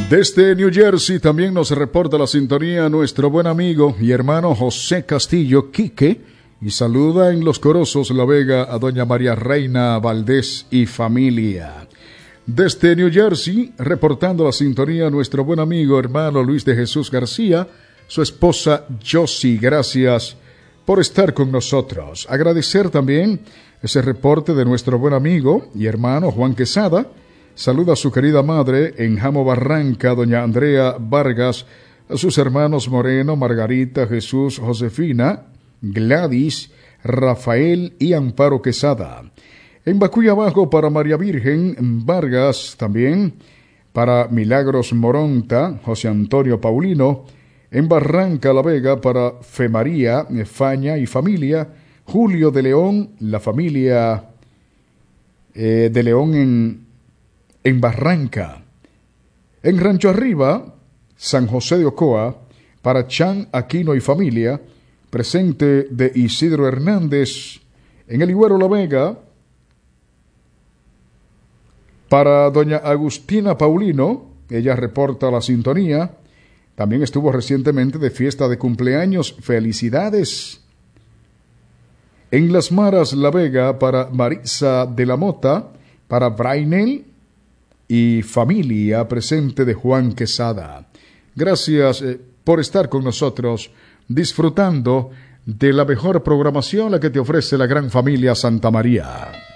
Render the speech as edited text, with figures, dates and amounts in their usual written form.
Desde New Jersey también nos reporta la sintonía nuestro buen amigo y hermano José Castillo Quique y saluda en Los Corozos, La Vega, a doña María Reina Valdés y familia. Desde New Jersey, reportando la sintonía nuestro buen amigo hermano Luis de Jesús García, su esposa Josie, gracias por estar con nosotros. Agradecer también ese reporte de nuestro buen amigo y hermano Juan Quesada. Saluda a su querida madre en Jamo Barranca, doña Andrea Vargas, a sus hermanos Moreno, Margarita, Jesús, Josefina, Gladys, Rafael y Amparo Quesada. En Bacuy Abajo para María Virgen Vargas también, para Milagros Moronta, José Antonio Paulino. En Barranca La Vega para Fe María, Faña y familia, Julio de León, la familia de León en Barranca. En Rancho Arriba, San José de Ocoa, para Chan Aquino y familia, presente de Isidro Hernández. En El Higuero La Vega, para doña Agustina Paulino, ella reporta la sintonía. También estuvo recientemente de fiesta de cumpleaños. Felicidades. En Las Maras La Vega, para Marisa de la Mota, para Brainel y familia, presente de Juan Quesada. Gracias por estar con nosotros, disfrutando de la mejor programación la que te ofrece la gran familia Santa María.